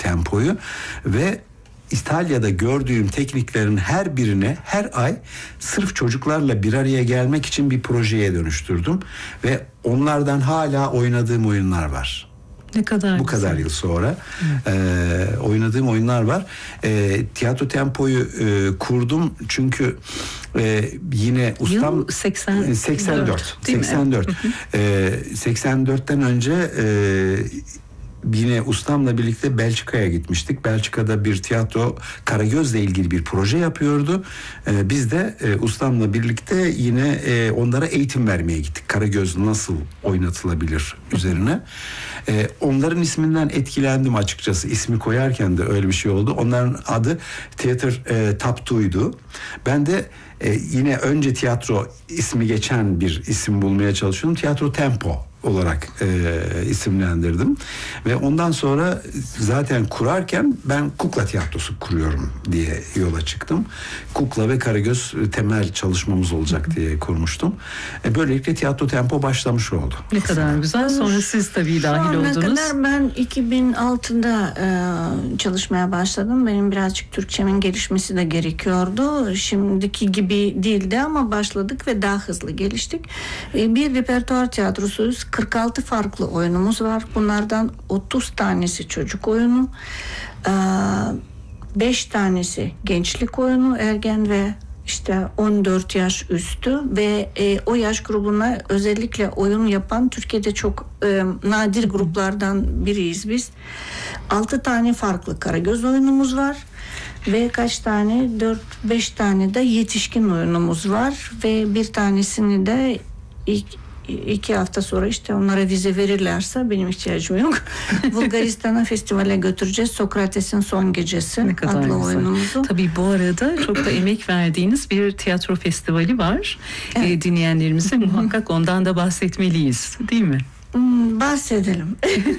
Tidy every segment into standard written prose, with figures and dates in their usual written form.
tempoyu ve İtalya'da gördüğüm tekniklerin her birine her ay sırf çocuklarla bir araya gelmek için bir projeye dönüştürdüm ve onlardan hala oynadığım oyunlar var. Ne kadar bu güzel. kadar yıl sonra oynadığım oyunlar var. Tiyatro tempoyu kurdum çünkü yine ustam Yıl 84. 84'ten önce yine ustamla birlikte Belçika'ya gitmiştik. Belçika'da bir tiyatro Karagöz'le ilgili bir proje yapıyordu. Biz de ustamla birlikte yine onlara eğitim vermeye gittik. Karagöz nasıl oynatılabilir üzerine. Onların isminden etkilendim açıkçası. İsmi koyarken de öyle bir şey oldu. Onların adı Theater Taptu'ydu. Ben de yine önce tiyatro ismi geçen bir isim bulmaya çalışıyordum. Tiyatro Tempo olarak isimlendirdim ve ondan sonra zaten kurarken ben kukla tiyatrosu kuruyorum diye yola çıktım. Kukla ve Karagöz temel çalışmamız olacak diye kurmuştum. Böylelikle Tiyatro Tempo başlamış oldu. Ne kadar güzel. Sonra siz tabii dahil oldunuz. Şu ana kadar ben 2006'da çalışmaya başladım. Benim birazcık Türkçemin gelişmesi de gerekiyordu. Şimdiki gibi değildi ama başladık ve daha hızlı geliştik. Bir repertuar tiyatrosuyuz. 46 farklı oyunumuz var. Bunlardan 30 tanesi çocuk oyunu. 5 tanesi gençlik oyunu, ergen ve işte 14 yaş üstü ve o yaş grubuna özellikle oyun yapan Türkiye'de çok nadir gruplardan biriyiz biz. 6 tane farklı Karagöz oyunumuz var ve kaç tane 4-5 tane de yetişkin oyunumuz var ve bir tanesini de 2 hafta sonra işte onlara vize verirlerse benim ihtiyacım yok. Bulgaristan'a festivale götüreceğiz. Sokrates'in Son Gecesi adlı oyunumuzu. Tabii bu arada çok da emek verdiğiniz bir tiyatro festivali var. Evet. Dinleyenlerimize muhakkak ondan da bahsetmeliyiz, değil mi? Bahsedelim.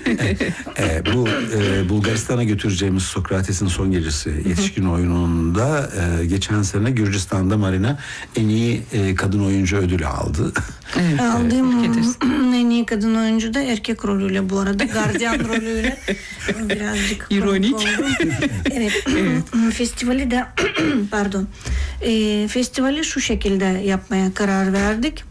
Bu Bulgaristan'a götüreceğimiz Sokrates'in Son Gecesi yetişkin oyununda geçen sene Gürcistan'da Marina en iyi kadın oyuncu ödülü aldı. Evet, aldığım en iyi kadın oyuncu da erkek rolüyle bu arada. Gardiyan rolüyle. Birazcık ironik. Evet. Festivali de pardon. Festivali şu şekilde yapmaya karar verdik.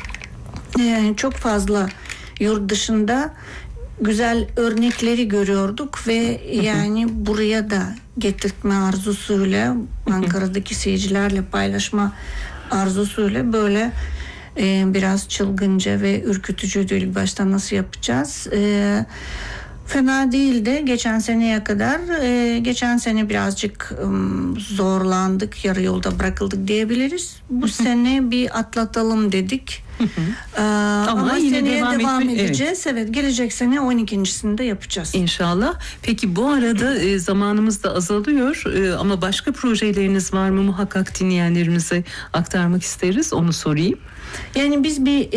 Çok fazla yurt dışında güzel örnekleri görüyorduk ve yani buraya da getirtme arzusuyla Ankara'daki seyircilerle paylaşma arzusuyla böyle biraz çılgınca ve ürkütücü değil başta nasıl yapacağız? Fena değildi geçen seneye kadar. Geçen sene birazcık zorlandık, yarı yolda bırakıldık diyebiliriz. Bu sene bir atlatalım dedik. Ama yine devam edeceğiz. Evet, gelecek sene 12.'sini de yapacağız. İnşallah. Peki bu arada zamanımız da azalıyor ama başka projeleriniz var mı? Muhakkak dinleyenlerimize aktarmak isteriz. Onu sorayım. Yani biz bir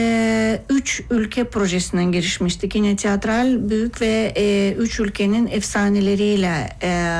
3 ülke projesinden girişmiştik. Yine tiyatral büyük ve 3 ülkenin efsaneleriyle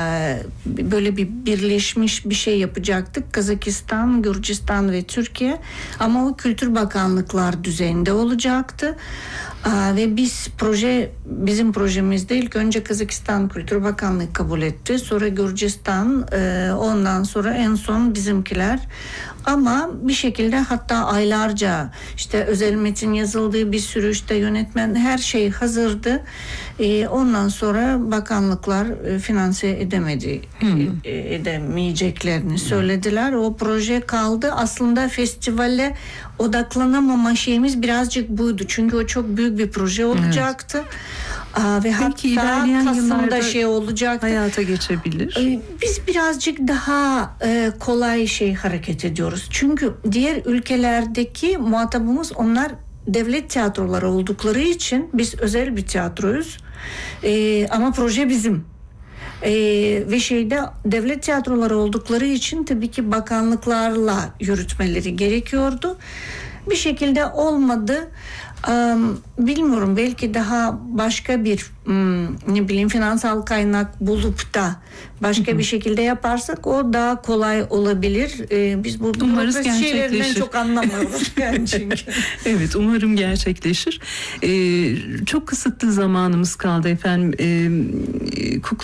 böyle bir birleşmiş bir şey yapacaktık. Kazakistan, Gürcistan ve Türkiye. Ama o Kültür Bakanlıklar düzeyinde olacaktı. Ve bizim projemizde ilk önce Kazakistan Kültür Bakanlığı kabul etti. Sonra Gürcistan, ondan sonra en son bizimkiler. Ama bir şekilde hatta aylarca işte özel metin yazıldığı bir sürü işte yönetmen her şey hazırdı. Ondan sonra bakanlıklar finanse edemeyeceklerini söylediler. O proje kaldı. Aslında festivale odaklanamama şeyimiz birazcık buydu. Çünkü o çok büyük bir proje olacaktı. Ve belki hatta Kasım'da olacaktı. Hayata geçebilir. Biz birazcık daha kolay hareket ediyoruz. Çünkü diğer ülkelerdeki muhatabımız onlar devlet tiyatroları oldukları için biz özel bir tiyatroyuz. Ama proje bizim. Ve devlet tiyatroları oldukları için tabii ki bakanlıklarla yürütmeleri gerekiyordu. Bir şekilde olmadı. Bilmiyorum, belki daha başka bir finansal kaynak bulup da başka bir şekilde yaparsak o daha kolay olabilir. Biz bu şeylerden çok anlamıyoruz yani çünkü. Evet, umarım gerçekleşir. Çok kısıtlı zamanımız kaldı efendim. Kukla